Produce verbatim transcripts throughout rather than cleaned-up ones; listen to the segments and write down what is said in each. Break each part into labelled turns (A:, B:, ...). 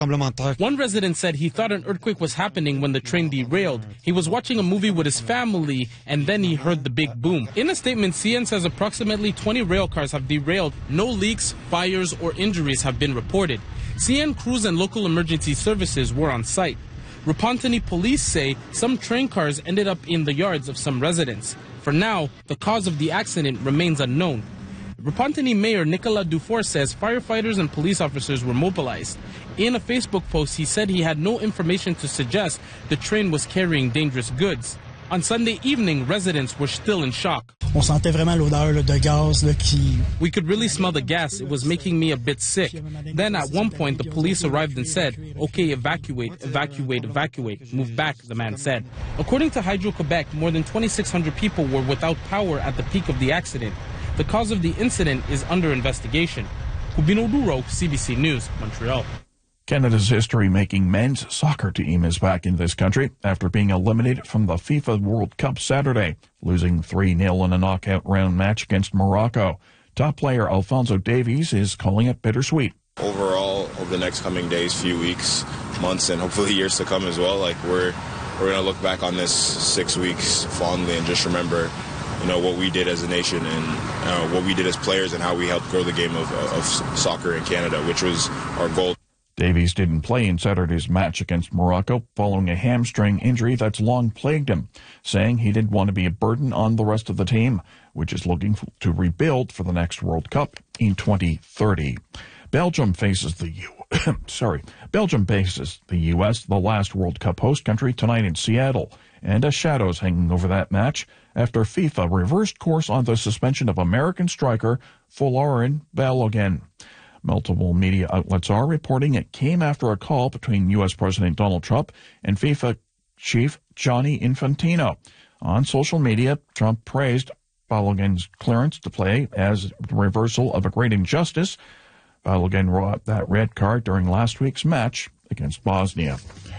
A: One resident said he thought an earthquake was happening when the train derailed. He was watching a movie with his family, and then he heard the big boom. In a statement, C N says approximately twenty rail cars have derailed. No leaks, fires, or injuries have been reported. C N crews and local emergency services were on site. Ropantini police say some train cars ended up in the yards of some residents. For now, the cause of the accident remains unknown. Ropantini Mayor Nicolas Dufour says firefighters and police officers were mobilized. In a Facebook post, he said he had no information to suggest the train was carrying dangerous goods. On Sunday evening, residents were still in shock.
B: On sentait vraiment l'odeur de gaz là, qui...
A: We could really smell the gas. It was making me a bit sick. Then at one point, the police arrived and said, okay, evacuate, evacuate, evacuate. Move back, the man said. According to Hydro-Quebec, more than twenty-six hundred people were without power at the peak of the accident. The cause of the incident is under investigation. Cubino Duro, C B C News, Montreal.
C: Canada's history-making men's soccer team is back in this country after being eliminated from the FIFA World Cup Saturday, losing three nil in a knockout round match against Morocco. Top player Alphonso Davies is calling it bittersweet.
D: Overall, over the next coming days, few weeks, months, and hopefully years to come as well, like we're we're going to look back on this six weeks fondly and just remember, you know, what we did as a nation and uh, what we did as players and how we helped grow the game of, of soccer in Canada, which was our goal.
C: Davies didn't play in Saturday's match against Morocco following a hamstring injury that's long plagued him, saying he didn't want to be a burden on the rest of the team, which is looking to rebuild for the next World Cup in twenty thirty. Belgium faces the U. Sorry, Belgium faces the U S, the last World Cup host country, tonight in Seattle, and a shadow's hanging over that match after FIFA reversed course on the suspension of American striker Folarin Balogun. Multiple media outlets are reporting it came after a call between U S President Donald Trump and FIFA chief Gianni Infantino. On social media, Trump praised Balogun's clearance to play as the reversal of a great injustice. Balogun brought that red card during last week's match against Bosnia.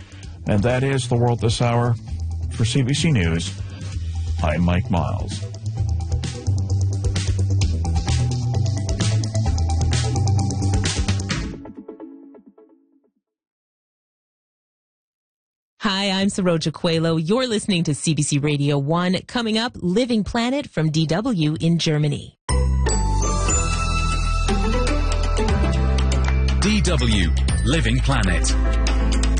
C: And that is the world this hour. For C B C News, I'm Mike Miles.
E: Hi, I'm Saroja Coelho. You're listening to C B C Radio one. Coming up, Living Planet from D W in Germany.
F: D W Living Planet.